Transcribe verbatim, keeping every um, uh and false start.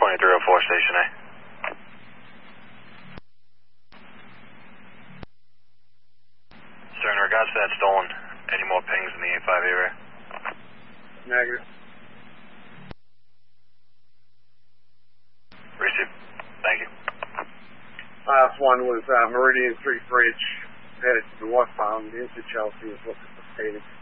twenty-three oh four, Station A. Sir, in regards to that stolen, any more pings in the eight five area? Negative. Receive. Thank you. Last one was uh, Meridian Street Bridge, headed to the northbound into Chelsea, is what was stated.